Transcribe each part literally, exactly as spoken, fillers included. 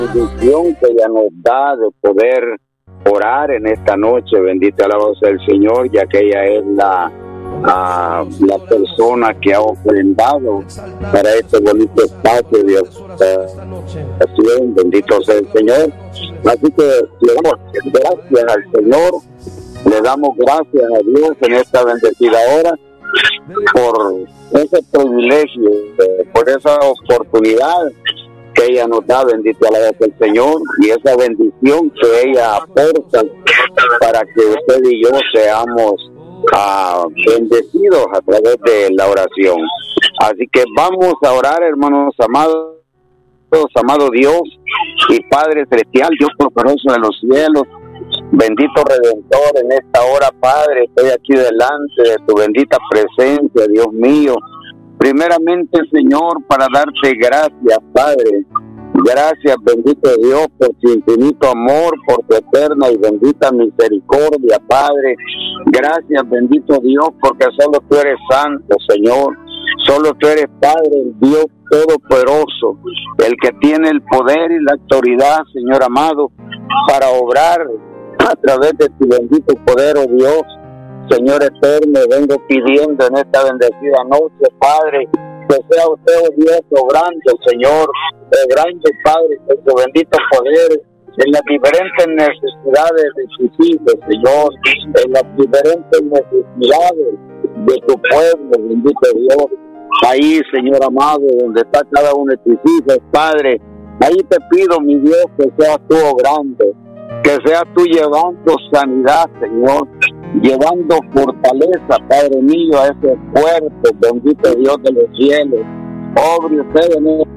bendición que ella nos da de poder orar en esta noche. Bendita la voz del Señor, ya que ella es la, la, la persona que ha ofrendado para este bonito espacio de oración. Bendito sea el Señor. Así que le damos gracias al Señor, le damos gracias a Dios en esta bendecida hora por ese privilegio, por esa oportunidad que ella nos da. Bendito a la vez del Señor, y esa bendición que ella aporta para que usted y yo seamos uh, bendecidos a través de la oración. Así que vamos a orar, hermanos amados, amado Dios y Padre celestial, Dios poderoso de los cielos, bendito Redentor. En esta hora, Padre, estoy aquí delante de tu bendita presencia, Dios mío. Primeramente, Señor, para darte gracias, Padre. Gracias, bendito Dios, por tu infinito amor, por tu eterna y bendita misericordia, Padre. Gracias, bendito Dios, porque solo tú eres santo, Señor. Solo tú eres, Padre, el Dios todopoderoso, el que tiene el poder y la autoridad, Señor amado, para obrar a través de tu bendito poder, oh Dios. Señor eterno, vengo pidiendo en esta bendecida noche, Padre, que sea usted, oh Dios, obrando, Señor, obrando, Padre, con su bendito poder en las diferentes necesidades de sus hijos, Señor, en las diferentes necesidades de tu pueblo, bendito Dios. Ahí, Señor amado, donde está cada uno de tus hijos, Padre, ahí te pido, mi Dios, que seas tú obrando, que seas tú llevando sanidad, Señor, llevando fortaleza, Padre mío, a ese cuerpo, bendito Dios de los cielos. Obre usted en el,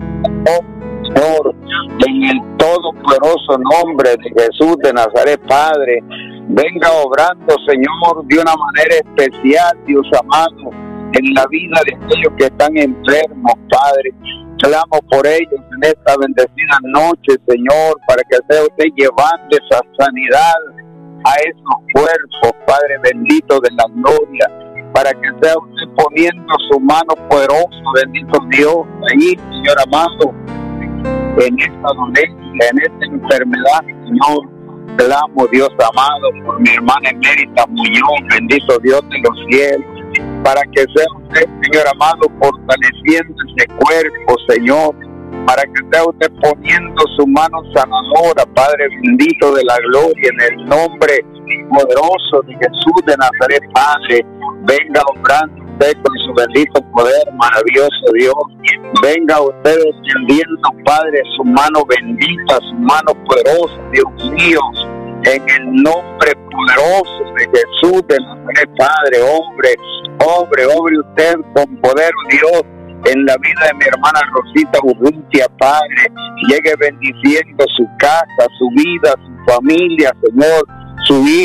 Señor, en el todopoderoso nombre de Jesús de Nazaret, Padre. Venga obrando, Señor, de una manera especial, Dios amado, en la vida de aquellos que están enfermos, Padre. Clamo por ellos en esta bendecida noche, Señor, para que sea usted llevando esa sanidad a esos cuerpos, Padre bendito de la gloria, para que sea usted poniendo su mano poderosa, bendito Dios, ahí, Señor amado, en esta dolencia, en esta enfermedad, Señor. Clamo, Dios amado, por mi hermana Emérita Muñoz, bendito Dios de los cielos, para que sea usted, Señor amado, fortaleciendo ese cuerpo, Señor, para que sea usted poniendo su mano sanadora, Padre bendito de la gloria, en el nombre poderoso de Jesús de Nazaret, Padre. Venga obrando usted con su bendito poder, maravilloso Dios. Venga usted extendiendo, Padre, su mano bendita, su mano poderosa, Dios mío, en el nombre poderoso de Jesús de Nazaret, Padre. Hombre, hombre, hombre usted con poder, Dios, en la vida de mi hermana Rosita Urrutia, Padre. Llegue bendiciendo su casa, su vida, su familia, Señor, su vida.